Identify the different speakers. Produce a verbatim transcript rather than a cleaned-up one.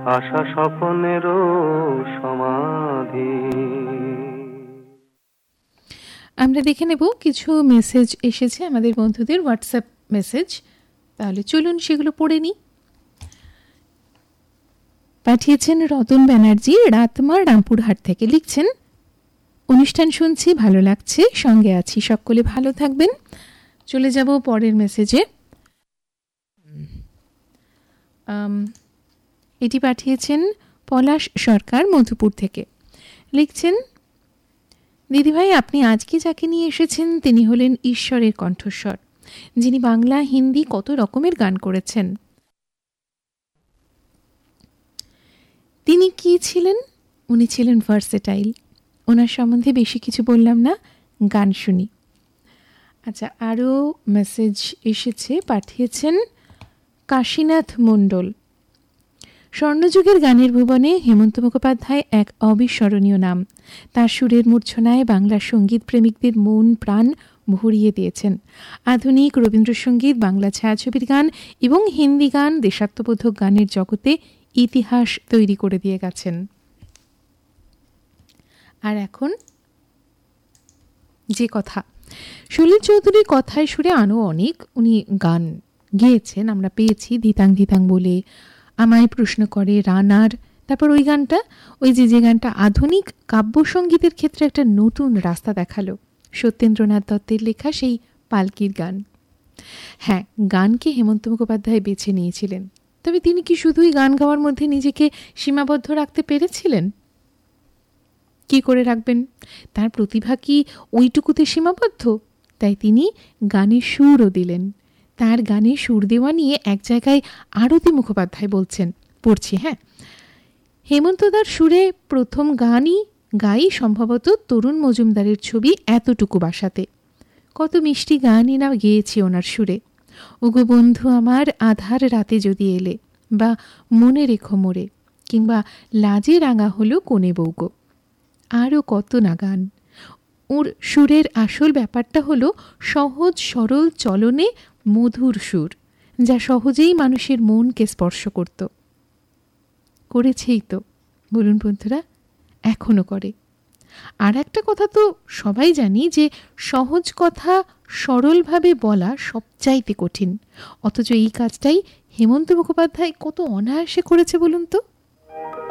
Speaker 1: আশা স্বপ্নেরও সমাধি।
Speaker 2: আমরা দেখে নেব কিছু মেসেজ এসেছে আমাদের বন্ধুদের, হোয়াটসঅ্যাপ মেসেজ। তাহলে চলুন সেগুলো পড়ে নিই। পাঠিয়েছেন রতন ব্যানার্জি রাতমার রামপুরহাট থেকে, লিখছেন অনুষ্ঠান শুনছি, ভালো লাগছে, সঙ্গে আছি, সকলে ভালো থাকবেন। চলে যাব পরের মেসেজে। এটি পাঠিয়েছেন পলাশ সরকার মধুপুর থেকে, লিখছেন দিদিভাই, আপনি আজকে যাকে নিয়ে এসেছেন তিনি হলেন ঈশ্বরের কণ্ঠস্বর, যিনি বাংলা হিন্দি কত রকমের গান করেছেন। তিনি কি ছিলেন? উনি ছিলেন ভার্সেটাইল। ওনার সম্বন্ধে বেশি কিছু বললাম না, গান শুনি। আচ্ছা, আরও মেসেজ এসেছে, পাঠিয়েছেন কাশীনাথ মণ্ডল। স্বর্ণযুগের গানের ভুবনে হেমন্ত মুখোপাধ্যায় এক অবিস্মরণীয় নাম। তার সুরের মূর্ছনায় বাংলা সঙ্গীত প্রেমিকদের মন প্রাণ ভরিয়ে দিয়েছেন। আধুনিক রবীন্দ্রসঙ্গীত, বাংলা ছায়াছবির গান এবং হিন্দি গান, দেশাত্মবোধক গানের জগতে ইতিহাস তৈরি করে দিয়ে গেছেন। আর এখন যে কথা, সলিল চৌধুরীর কথায় সুরে আরও অনেক উনি গান গেয়েছেন, আমরা পেয়েছি। ধিতাং ধিতাং বলে, আমায় প্রশ্ন করে, রানার, তারপর ওই গানটা, ওই যে যে গানটা আধুনিক কাব্যসঙ্গীতের ক্ষেত্রে একটা নতুন রাস্তা দেখালো, সত্যেন্দ্রনাথ দত্তের লেখা সেই পালকির গান। হ্যাঁ, গানকে হেমন্ত মুখোপাধ্যায় বেছে নিয়েছিলেন, তবে তিনি কি শুধুই গান গাওয়ার মধ্যে নিজেকে সীমাবদ্ধ রাখতে পেরেছিলেন? কি করে রাখবেন? তার প্রতিভা কি ওইটুকুতে সীমাবদ্ধ? তাই তিনি গানে সুরও দিলেন। তার গানে সুর দেওয়া নিয়ে এক জায়গায় আরতি মুখোপাধ্যায় বলছেন, পড়ছি হ্যাঁ, হেমন্তদার সুরে প্রথম গানই গাই সম্ভবত তরুণ মজুমদারের ছবি এতটুকু বাসাতে। কত মিষ্টি গানই না গেয়েছি ওনার সুরে। ওগো বন্ধু আমার, আধার রাতে যদি এলে, বা মনে রেখো মোরে, কিংবা লাজে রাঙা হলো কোণে বউগো। আরও কত না গান। ওর সুরের আসল ব্যাপারটা হলো সহজ সরল চলনে মধুর সুর, যা সহজেই মানুষের মনকে স্পর্শ করত। করেছেই তো, বলুন বন্ধুরা, এখনো করে। আর একটা কথা তো সবাই জানি যে সহজ কথা সরলভাবে বলা সবচাইতে কঠিন, অথচ এই কাজটাই হেমন্ত মুখোপাধ্যায় কত অনায়াসে করেছে বলুন তো।